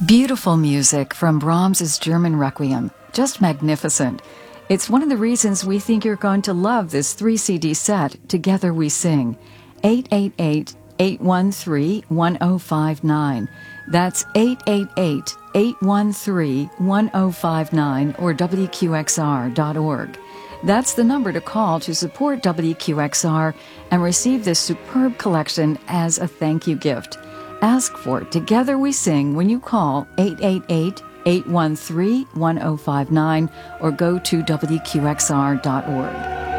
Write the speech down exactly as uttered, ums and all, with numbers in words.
Beautiful music from Brahms's German Requiem. Just magnificent. It's one of the reasons we think you're going to love this three C D set, Together We Sing. eight eight eight, eight one three, one oh five nine. That's eight eight eight, eight one three, one oh five nine or W Q X R dot org. That's the number to call to support W Q X R and receive this superb collection as a thank you gift. Ask for Together We Sing when you call eight eight eight, eight one three, one oh five nine or go to W Q X R dot org.